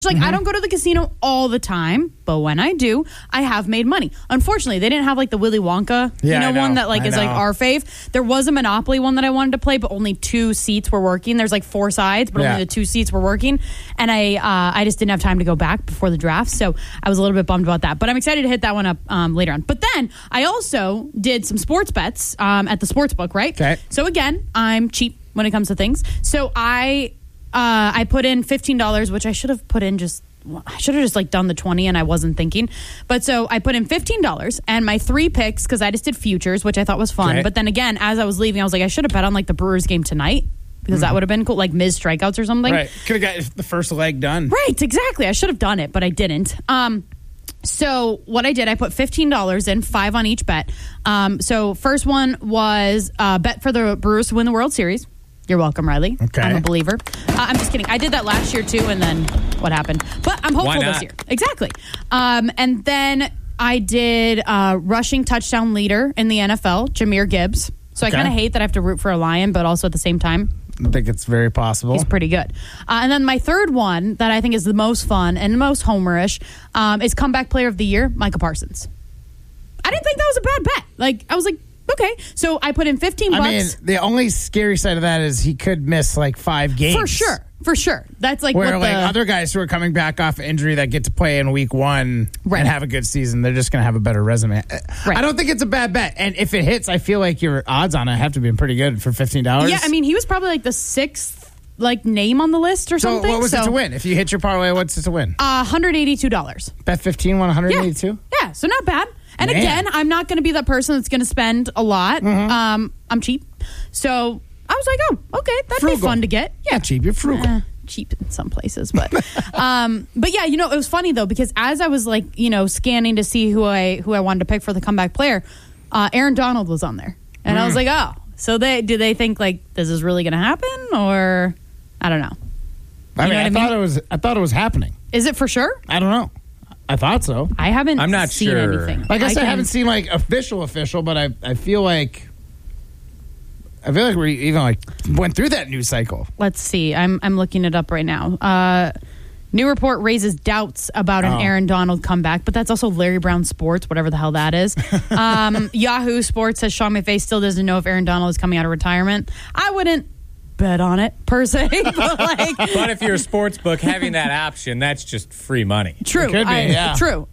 Like, I don't go to the casino all the time, but when I do, I have made money. Unfortunately, they didn't have like the Willy Wonka, one that like is like our fave. There was a Monopoly one that I wanted to play, but only 2 seats were working. There's like 4 sides, but only the 2 seats were working. And I just didn't have time to go back before the draft, so I was a little bit bummed about that. But I'm excited to hit that one up later on. But then I also did some sports bets at the sports book, right? Okay. So again, I'm cheap when it comes to things. So I put in $15, which I should have put in just like done the 20 and I wasn't thinking. But so I put in $15 and my 3 picks, because I just did futures, which I thought was fun. Okay. But then again, as I was leaving, I was like, I should have bet on like the Brewers game tonight, because that would have been cool, like Miz strikeouts or something. Right. Could have got the first leg done. Right, exactly. I should have done it, but I didn't. So what I did, I put $15 in, 5 on each bet. So first one was bet for the Brewers to win the World Series. You're welcome, Riley. Okay. I'm a believer. I'm just kidding. I did that last year, too, and then what happened? But I'm hopeful this year. Exactly. And then I did rushing touchdown leader in the NFL, Jahmyr Gibbs. So I kind of hate that I have to root for a Lion, but also at the same time, I think it's very possible. he's pretty good. And then my third one that I think is the most fun and the most homerish is comeback player of the year, Micah Parsons. I didn't think that was a bad bet. Like, I was like, okay. So I put in $15. I mean, the only scary side of that is he could miss like 5 games. For sure. That's like where what other guys who are coming back off injury that get to play in week 1 and have a good season, they're just going to have a better resume. Right. I don't think it's a bad bet. And if it hits, I feel like your odds on it have to be pretty good for $15. Yeah, I mean, he was probably like the 6th like name on the list or something. So what was it to win? If you hit your parlay, what's it to win? $182. Bet 15 won 182? Yeah, so not bad. And again, I'm not going to be that person that's going to spend a lot. I'm cheap. So I was like, oh, okay, that'd be fun to get. Yeah, cheap. You're frugal. Cheap in some places, but yeah, it was funny though, because as I was like, scanning to see who I wanted to pick for the comeback player, Aaron Donald was on there, and I was like, oh, so do they think like this is really going to happen, or I don't know. I thought it was happening. Is it for sure? I don't know. I thought so. I haven't. I'm not seen sure. anything. I guess I haven't seen like official, but I feel like we even like went through that news cycle. Let's see. I'm looking it up right now. New report raises doubts about an Aaron Donald comeback, but that's also Larry Brown Sports, whatever the hell that is. Yahoo Sports says Sean McVay still doesn't know if Aaron Donald is coming out of retirement. I wouldn't bet on it per se, but if you're a sports book, having that option, that's just free money. True. It could be, True.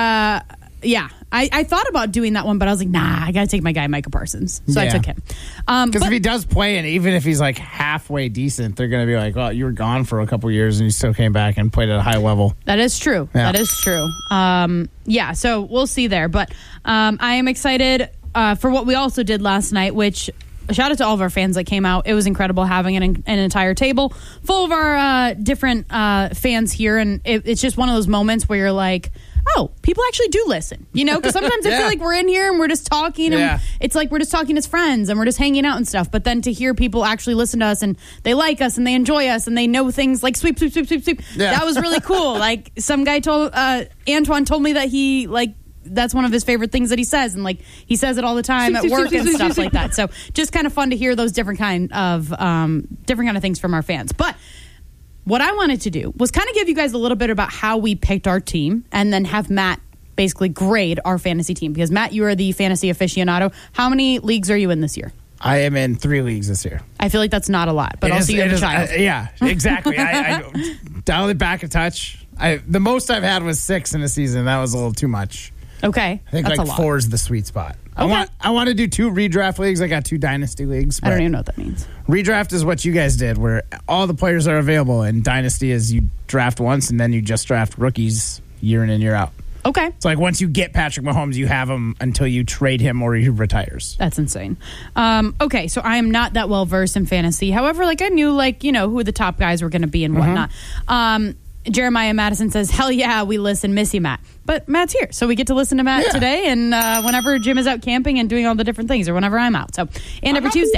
I thought about doing that one, but I was like, nah, I got to take my guy, Micah Parsons. So I took him. Because if he does play, and even if he's like halfway decent, they're going to be like, well, you were gone for a couple years and you still came back and played at a high level. That is true. Yeah. That is true. So we'll see there. But I am excited for what we also did last night, which shout out to all of our fans that came out. It was incredible having an entire table full of our different fans here. And it's just one of those moments where you're like, oh, people actually do listen, because sometimes I feel like we're in here and we're just talking and it's like we're just talking as friends and we're just hanging out and stuff. But then to hear people actually listen to us and they like us and they enjoy us and they know things like sweep, sweep, sweep, sweep, sweep. Yeah. That was really cool. Like some guy Antoine told me that he that's one of his favorite things that he says, and like he says it all the time at work and stuff like that. So just kind of fun to hear those different kind of things from our fans. But what I wanted to do was kind of give you guys a little bit about how we picked our team, and then have Matt basically grade our fantasy team, because Matt, you are the fantasy aficionado. How many leagues are you in this year? I am in 3 leagues this year. I feel like that's not a lot, but also you have a child. Yeah, exactly. I dialed it back a touch. The most I've had was 6 in a season. That was a little too much. Okay, I think that's like a lot. 4 is the sweet spot. Okay. I want to do 2 redraft leagues. I got 2 dynasty leagues. I don't even know what that means. Redraft is what you guys did, where all the players are available, and dynasty is you draft once and then you just draft rookies year in and year out. Okay. It's like once you get Patrick Mahomes, you have him until you trade him or he retires. That's insane. Okay, so I am not that well versed in fantasy. However, I knew who the top guys were going to be and whatnot. Jeremiah Madison says, hell yeah, we listen, miss you, Matt. But Matt's here, so we get to listen to Matt today, and whenever Jim is out camping and doing all the different things, or whenever I'm out. So, and every Tuesday.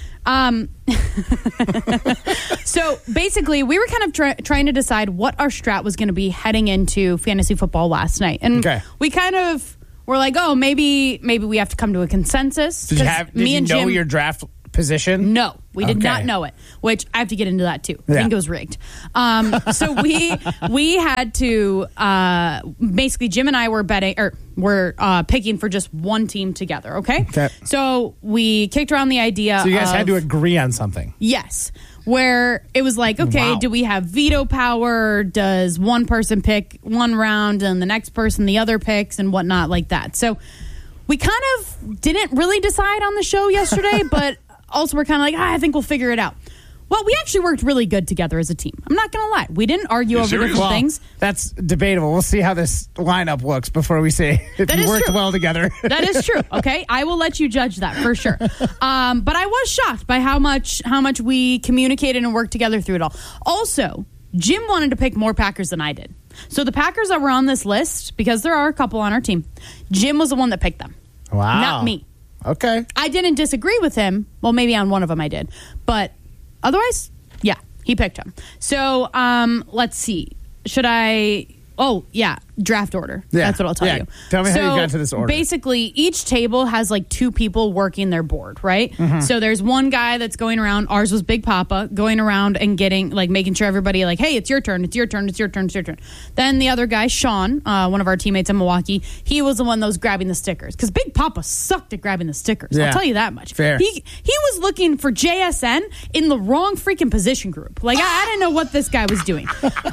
So basically, we were kind of trying to decide what our strat was going to be heading into fantasy football last night, and we kind of were like, oh, maybe we have to come to a consensus. Did you know your draft position? No, we did Okay. not know it, which I have to get into that too. I Yeah. think it was rigged. So we had to basically Jim and I were betting or were picking for just one team together. Okay. Okay. So we kicked around the idea. So you guys of, had to agree on something. Yes. Where it was like, okay, Wow. do we have veto power? Does one person pick one round and the next person the other picks and whatnot like that? So we kind of didn't really decide on the show yesterday, but also we're kind of like, I think we'll figure it out. Well, we actually worked really good together as a team. I'm not going to lie. We didn't argue over different things. That's debatable. We'll see how this lineup looks before we say if That you is worked true. well together. That is true. Okay, I will let you judge that for sure. But I was shocked by how much we communicated and worked together through it all. Also, Jim wanted to pick more Packers than I did. So the Packers that were on this list, because there are a couple on our team, Jim was the one that picked them. Wow. Not me. Okay. I didn't disagree with him. Well, maybe on one of them I did, but otherwise, yeah, he picked him. So let's see. Should I? Oh, yeah, draft order. Yeah. That's what I'll tell Yeah. you. Tell me how you got to this order. Basically, each table has like two people working their board, right? Mm-hmm. So there's one guy that's going around. Ours was Big Papa, going around and getting like making sure everybody like, hey, it's your turn, it's your turn, it's your turn, it's your turn. Then the other guy, Sean, one of our teammates in Milwaukee, he was the one that was grabbing the stickers because Big Papa sucked at grabbing the stickers. Yeah. I'll tell you that much. Fair. He was looking for JSN in the wrong freaking position group. Like I didn't know what this guy was doing.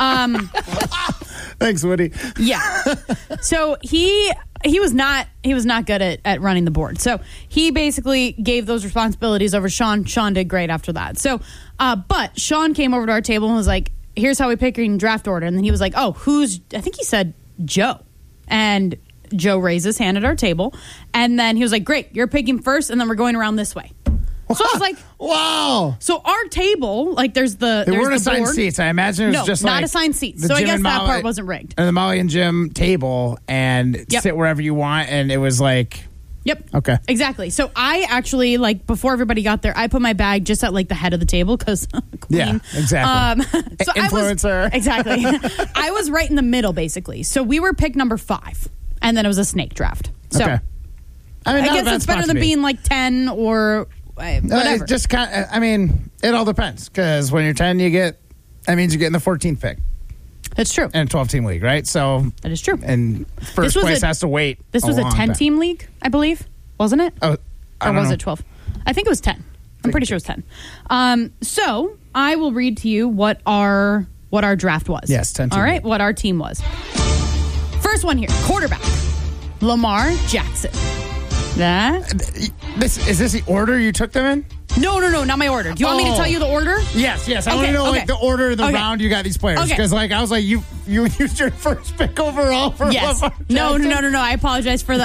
Thanks, Woody. Yeah. So he was not good at running the board. So he basically gave those responsibilities over Sean. Sean did great after that. So but Sean came over to our table and was like, here's how we pick in draft order. And then he was like, oh, I think he said Joe. And Joe raised his hand at our table. And then he was like, great, you're picking first, and then we're going around this way. So I was like, wow. so our table, like there's They there's weren't the assigned board. seats. I imagine it was No, just not like assigned seats. the So I Jim guess and that Molly- part wasn't rigged. And the Molly and Jim table and Yep. sit wherever you want. And it was like, Yep. Okay. Exactly. So I actually, like, before everybody got there, I put my bag just at, like, the head of the table because queen. Yeah, exactly. Influencer. Exactly. I was right in the middle, basically. So we were pick number 5, and then it was a snake draft. So okay. I mean, I not a guess bad it's spot better to than be. being, like, 10 or whatever. It just kind of, I mean, it all depends because when you're 10, that means you're getting the 14th pick That's true. in a 12-team league, right? So, That is true. and first was place a- has to wait. This was a long time. 10-team league, I believe. Wasn't it? Oh, I Or don't was know. it 12? I think it was 10. I'm pretty sure it was 10. So I will read to you what our draft was. Yes, 10 team All right, league. what our team was. First one here, quarterback, Lamar Jackson. That? Is this the order you took them in? No, not my order. Do you want me to Oh. tell you the order? Yes. I want Okay, to know okay. like the order of the Okay. round you got these players Okay. because like I was like you used your first pick overall for Yes. Lamar No. Jackson? I apologize for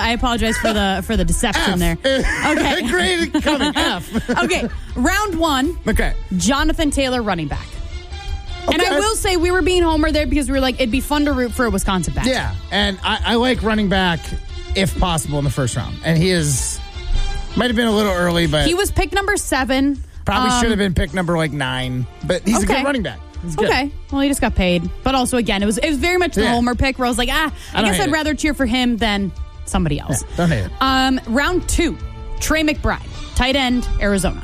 the deception there. Okay. Great coming. F. Okay. Round 1. Okay. Jonathan Taylor, running back. And I Okay. will say we were being homer there because we were like, it'd be fun to root for a Wisconsin back. Yeah, and I like running back if possible in the first round, and he might have been a little early, but He was pick number 7. probably should have been pick number like 9. But he's a Okay. good running back. He's good. Okay. Well, he just got paid. But also, again, it was very much the Yeah. homer pick where I was like, I don't guess hate I'd it. rather cheer for him than somebody else. Yeah, don't hate it. Round 2, Trey McBride, tight end, Arizona.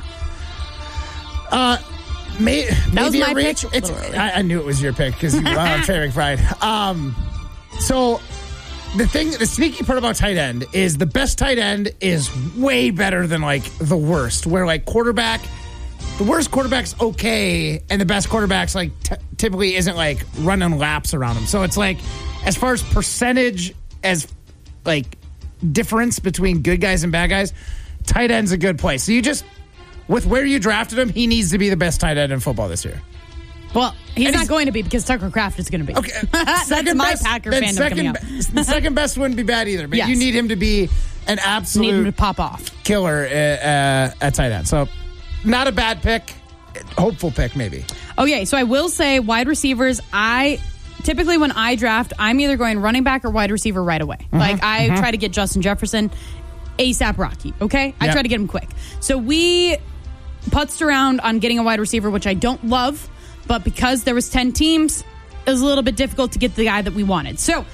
Maybe was a my reach. pick. It's, I knew it was your pick because you Trey McBride. So the sneaky part about tight end is the best tight end is way better than like the worst. Where like quarterback, the worst quarterback's okay, and the best quarterback's like typically isn't like running laps around him. So it's like as far as percentage as like difference between good guys and bad guys, tight end's a good place. So you just. With where you drafted him, he needs to be the best tight end in football this year. Well, he's And not he's- going to be because Tucker Kraft is going to be. Okay, That's my Packer fandom coming up. The second best wouldn't be bad either, but Yes. you need him to be an Need him to absolute pop off. killer at tight end. So, not a bad pick. Hopeful pick, maybe. Okay, so I will say wide receivers, typically when I draft, I'm either going running back or wide receiver right away. Like I try to get Justin Jefferson ASAP Rocky, okay? I Yep. try to get him quick. So we putzed around on getting a wide receiver, which I don't love, but because there was 10 teams, it was a little bit difficult to get the guy that we wanted. So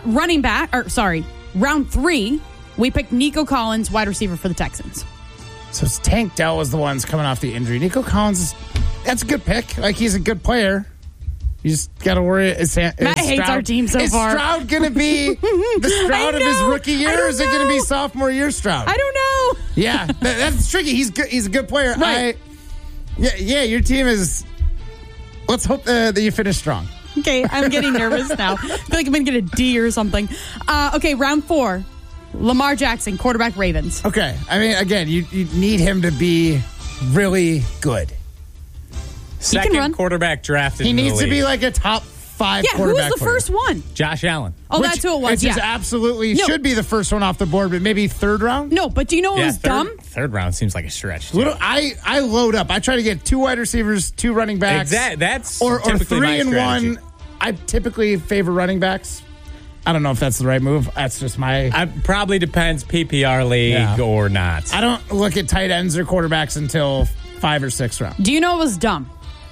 round 3, we picked Nico Collins, wide receiver for the Texans. So it's Tank Dell was the ones coming off the injury. Nico Collins, that's a good pick. Like, he's a good player. You just got to worry. Matt hates our team so far. Is Stroud going to be the Stroud of his rookie year, or is it going to be sophomore year Stroud? I don't know. Yeah, that's tricky. He's good. He's a good player. Right. Yeah, your team is... Let's hope that you finish strong. Okay, I'm getting nervous now. I feel like I'm going to get a D or something. Okay, round 4. Lamar Jackson, quarterback, Ravens. Okay. I mean, again, you need him to be really good. Second quarterback drafted. He in the needs to league. be like a top 5 Yeah, who quarterback. was the first one? Josh Allen. Oh, that's who it was. Which is absolutely should be the first one off the board, but maybe third round. No, but do you know what was dumb? Third round seems like a stretch. I load up. I try to get 2 wide receivers, 2 running backs. That's or typically 3 my and strategy. 1. I typically favor running backs. I don't know if that's the right move. That's just my... It probably depends PPR league or not. I don't look at tight ends or quarterbacks until 5 or 6 round. Do you know what was dumb?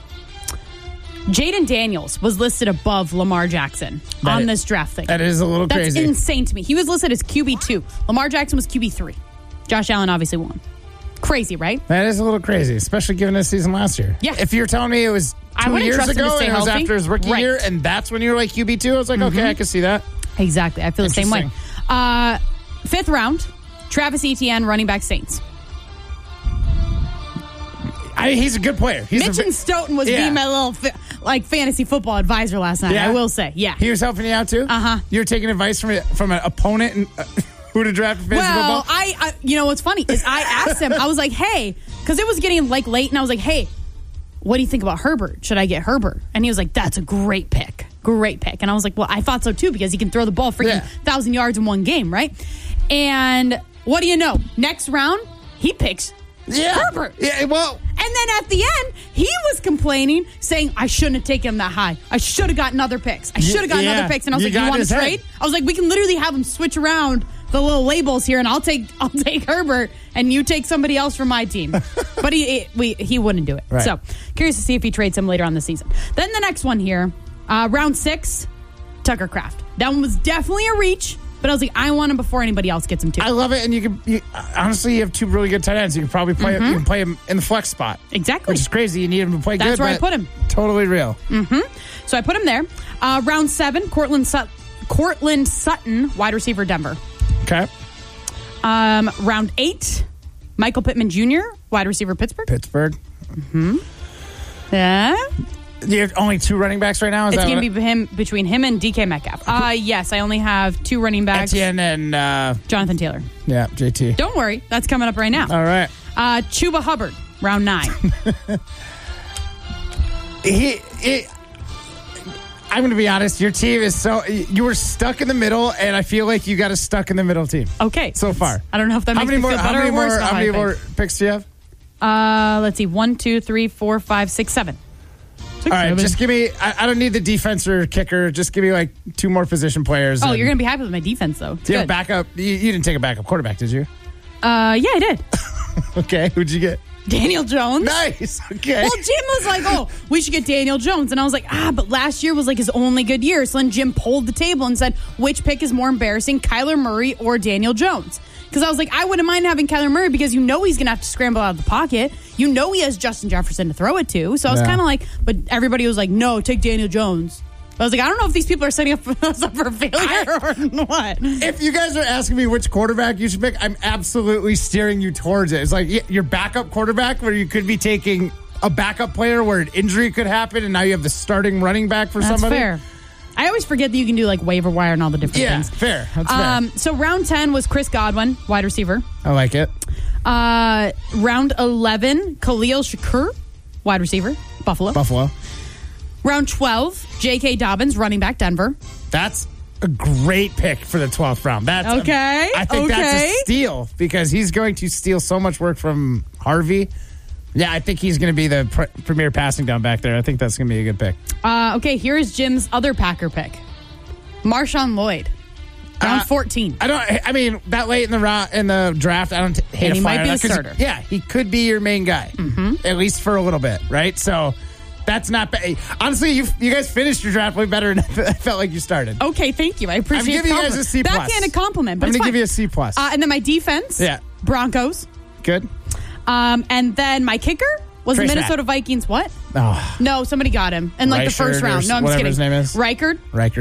Jaden Daniels was listed above Lamar Jackson on this draft thing. That is a little crazy. That's insane to me. He was listed as QB2. Lamar Jackson was QB3. Josh Allen obviously won. Crazy, right? That is a little crazy, especially given his season last year. Yeah. If you're telling me it was 2 years trust him to ago stay and it was healthy. after his rookie year, and that's when you were like QB2, I was like, okay, I can see that. Exactly. I feel the same way. Interesting. 5th round, Travis Etienne, running back, Saints. He's a good player. Mitch and Stoughton was being my little fantasy football advisor last night. Yeah. I will say, yeah. He was helping you out too? Uh-huh. You were taking advice from an opponent and who to draft for fantasy football? I you know what's funny is I asked him, I was like, hey, because it was getting like late, and I was like, hey, what do you think about Herbert? Should I get Herbert? And he was like, that's a great pick. Great pick. And I was like, well, I thought so too, because he can throw the ball freaking 1,000 yards in one game, right? And what do you know? Next round, he picks Herbert. Yeah, well. And then at the end, he was complaining, saying, I shouldn't have taken him that high. I should have gotten other picks. I should have gotten other picks. And I was like, you want to trade? I was like, we can literally have him switch around the little labels here, and I'll take Herbert, and you take somebody else from my team. But he wouldn't do it. Right. So curious to see if he trades him later on the season. Then the next one here, round 6, Tucker Kraft. That one was definitely a reach. But I was like, I want him before anybody else gets him too. I love it, and you honestly, you have 2 really good tight ends. You can probably play. You can play him in the flex spot. Exactly, which is crazy. You need him to play good. That's where I put him. Totally real. So I put him there. Round 7, Cortland Sutton, wide receiver, Denver. Okay. Round 8, Michael Pittman Jr., wide receiver, Pittsburgh. Yeah. You have only 2 running backs right now? It's going to be between him and DK Metcalf. Yes, I only have 2 running backs. Etienne and... Jonathan Taylor. Yeah, JT. Don't worry. That's coming up right now. All right. Chuba Hubbard, round 9. I'm going to be honest. Your team is so... You were stuck in the middle, and I feel like you got a stuck in the middle team. Okay. So far. I don't know if that makes me feel better or worse. How many more picks do you have? Let's see. 1, 2, 3, 4, 5, 6, 7. All right, just give me... I don't need the defense or kicker. Just give me, 2 more position players. Oh, you're going to be happy with my defense, though. Do you have a backup? You didn't take a backup quarterback, did you? Yeah, I did. Okay, who'd you get? Daniel Jones. Nice. Okay. Well, Jim was like, oh, we should get Daniel Jones. And I was like, but last year was his only good year. So then Jim pulled the table and said, which pick is more embarrassing, Kyler Murray or Daniel Jones? Because I was like, I wouldn't mind having Kyler Murray because he's going to have to scramble out of the pocket. He has Justin Jefferson to throw it to. So I was kind of like, but everybody was like, no, take Daniel Jones. I was like, I don't know if these people are setting us up for failure or what. If you guys are asking me which quarterback you should pick, I'm absolutely steering you towards it. It's like your backup quarterback where you could be taking a backup player where an injury could happen and now you have the starting running back for somebody. That's fair. I always forget that you can do waiver wire and all the different things. Fair. That's fair. So round 10 was Chris Godwin, wide receiver. I like it. Round 11, Khalil Shakur, wide receiver, Buffalo. Round 12, J.K. Dobbins, running back, Denver. That's a great pick for the 12th round. That's okay. I think that's a steal because he's going to steal so much work from Harvey. Yeah, I think he's going to be the premier passing down back there. I think that's going to be a good pick. Okay, here's Jim's other Packer pick. Marshawn Lloyd. Round 14. I mean, that late in the draft, I don't hate and a flyer. He might be the starter. Yeah, he could be your main guy, at least for a little bit, right? So that's not bad. Honestly, you guys finished your draft way better than I felt like you started. Okay, thank you. I appreciate it. I'm giving you guys a C+. Backhanded compliment, but I'm going to give you a C+. And then my defense, Broncos. Good. And then my kicker was Trace the Minnesota Mack. Vikings. What? Oh, No, somebody got him in like the Reichard first round. No, I'm just whatever kidding. his name is. Reichard. Riker.